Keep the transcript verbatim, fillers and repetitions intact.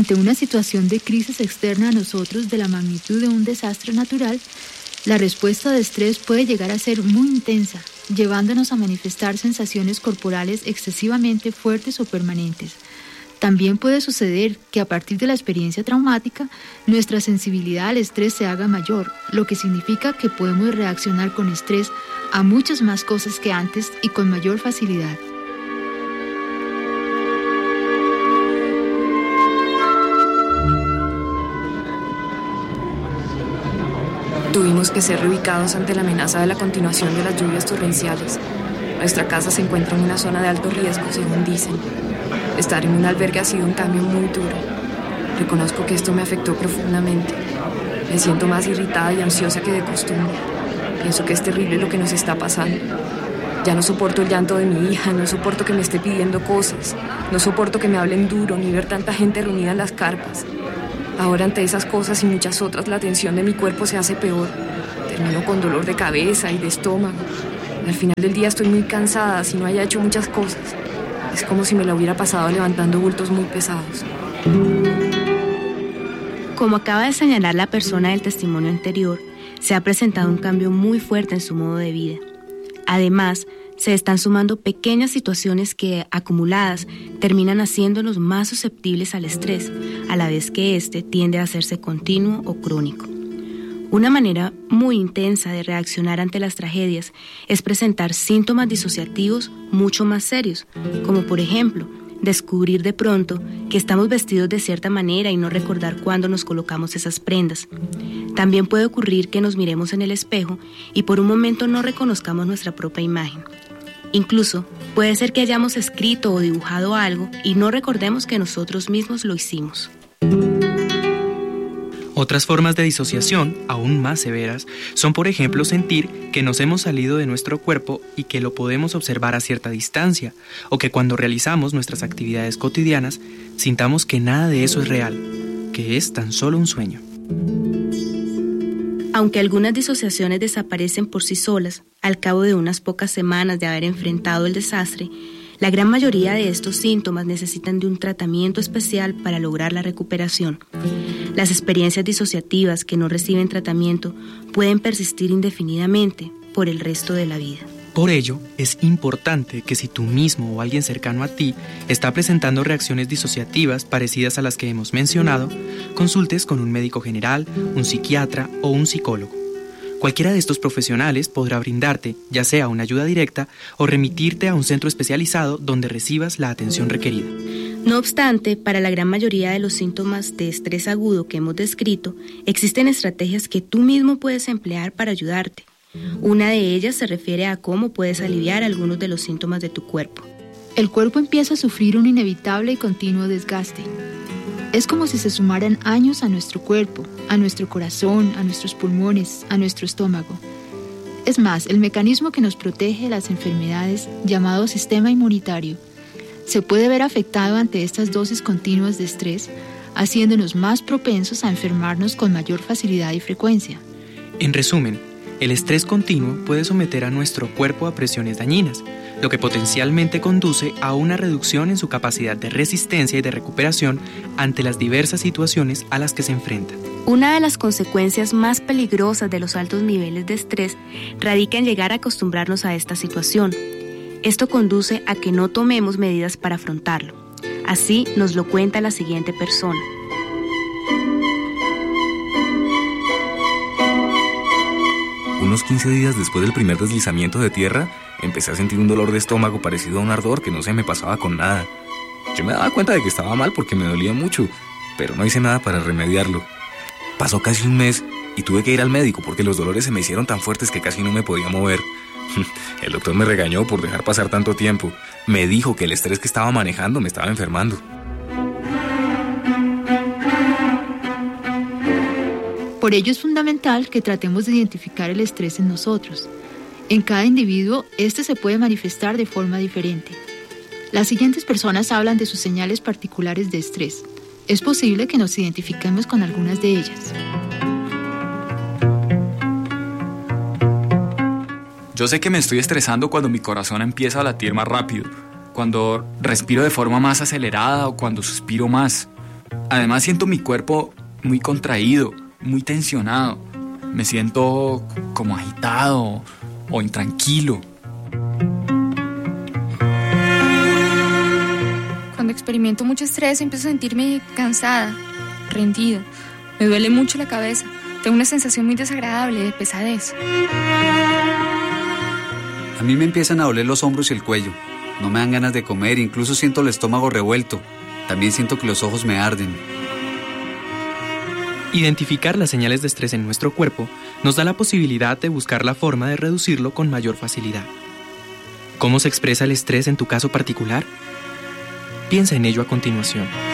Ante una situación de crisis externa a nosotros de la magnitud de un desastre natural, la respuesta de estrés puede llegar a ser muy intensa, llevándonos a manifestar sensaciones corporales excesivamente fuertes o permanentes. También puede suceder que a partir de la experiencia traumática, nuestra sensibilidad al estrés se haga mayor, lo que significa que podemos reaccionar con estrés a muchas más cosas que antes y con mayor facilidad. Tuvimos que ser reubicados ante la amenaza de la continuación de las lluvias torrenciales. Nuestra casa se encuentra en una zona de alto riesgo, según dicen. Estar en un albergue ha sido un cambio muy duro. Reconozco que esto me afectó profundamente. Me siento más irritada y ansiosa que de costumbre. Pienso que es terrible lo que nos está pasando. Ya no soporto el llanto de mi hija, no soporto que me esté pidiendo cosas, no soporto que me hablen duro ni ver tanta gente reunida en las carpas. Ahora, ante esas cosas y muchas otras, la tensión de mi cuerpo se hace peor. Termino con dolor de cabeza y de estómago. Al final del día estoy muy cansada, si no haya hecho muchas cosas. Es como si me la hubiera pasado levantando bultos muy pesados. Como acaba de señalar la persona del testimonio anterior, se ha presentado un cambio muy fuerte en su modo de vida. Además, se están sumando pequeñas situaciones que, acumuladas, terminan haciéndonos más susceptibles al estrés, a la vez que éste tiende a hacerse continuo o crónico. Una manera muy intensa de reaccionar ante las tragedias es presentar síntomas disociativos mucho más serios, como por ejemplo, descubrir de pronto que estamos vestidos de cierta manera y no recordar cuándo nos colocamos esas prendas. También puede ocurrir que nos miremos en el espejo y por un momento no reconozcamos nuestra propia imagen. Incluso puede ser que hayamos escrito o dibujado algo y no recordemos que nosotros mismos lo hicimos. Otras formas de disociación, aún más severas, son por ejemplo sentir que nos hemos salido de nuestro cuerpo y que lo podemos observar a cierta distancia, o que cuando realizamos nuestras actividades cotidianas, sintamos que nada de eso es real, que es tan solo un sueño. Aunque algunas disociaciones desaparecen por sí solas, al cabo de unas pocas semanas de haber enfrentado el desastre, la gran mayoría de estos síntomas necesitan de un tratamiento especial para lograr la recuperación. Las experiencias disociativas que no reciben tratamiento pueden persistir indefinidamente por el resto de la vida. Por ello, es importante que si tú mismo o alguien cercano a ti está presentando reacciones disociativas parecidas a las que hemos mencionado, consultes con un médico general, un psiquiatra o un psicólogo. Cualquiera de estos profesionales podrá brindarte, ya sea una ayuda directa o remitirte a un centro especializado donde recibas la atención requerida. No obstante, para la gran mayoría de los síntomas de estrés agudo que hemos descrito, existen estrategias que tú mismo puedes emplear para ayudarte. Una de ellas se refiere a cómo puedes aliviar algunos de los síntomas de tu cuerpo. El cuerpo empieza a sufrir un inevitable y continuo desgaste. Es como si se sumaran años a nuestro cuerpo, a nuestro corazón, a nuestros pulmones, a nuestro estómago. Es más, el mecanismo que nos protege de las enfermedades, llamado sistema inmunitario, se puede ver afectado ante estas dosis continuas de estrés, haciéndonos más propensos a enfermarnos con mayor facilidad y frecuencia. En resumen, el estrés continuo puede someter a nuestro cuerpo a presiones dañinas, lo que potencialmente conduce a una reducción en su capacidad de resistencia y de recuperación ante las diversas situaciones a las que se enfrenta. Una de las consecuencias más peligrosas de los altos niveles de estrés radica en llegar a acostumbrarnos a esta situación. Esto conduce a que no tomemos medidas para afrontarlo. Así nos lo cuenta la siguiente persona. Unos quince días después del primer deslizamiento de tierra, empecé a sentir un dolor de estómago parecido a un ardor que no se me pasaba con nada. Yo me daba cuenta de que estaba mal porque me dolía mucho, pero no hice nada para remediarlo. Pasó casi un mes y tuve que ir al médico porque los dolores se me hicieron tan fuertes que casi no me podía mover. El doctor me regañó por dejar pasar tanto tiempo. Me dijo que el estrés que estaba manejando me estaba enfermando. Por ello es fundamental que tratemos de identificar el estrés en nosotros. En cada individuo, este se puede manifestar de forma diferente. Las siguientes personas hablan de sus señales particulares de estrés. Es posible que nos identifiquemos con algunas de ellas. Yo sé que me estoy estresando cuando mi corazón empieza a latir más rápido, cuando respiro de forma más acelerada o cuando suspiro más. Además siento mi cuerpo muy contraído, muy tensionado. Me siento como agitado o intranquilo. Cuando experimento mucho estrés empiezo a sentirme cansada, rendida. Me duele mucho la cabeza. Tengo una sensación muy desagradable de pesadez. A mí me empiezan a doler los hombros y el cuello. No me dan ganas de comer, incluso siento el estómago revuelto. También siento que los ojos me arden. Identificar las señales de estrés en nuestro cuerpo nos da la posibilidad de buscar la forma de reducirlo con mayor facilidad. ¿Cómo se expresa el estrés en tu caso particular? Piensa en ello a continuación.